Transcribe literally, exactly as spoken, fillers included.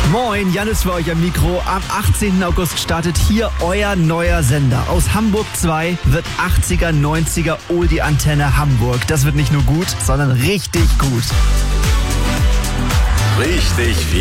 Moin, Jannis für euch am Mikro. Am achtzehnten August startet hier euer neuer Sender. Aus Hamburg zwei wird achtziger, neunziger Oldie Antenne Hamburg. Das wird nicht nur gut, sondern richtig gut. Richtig viel.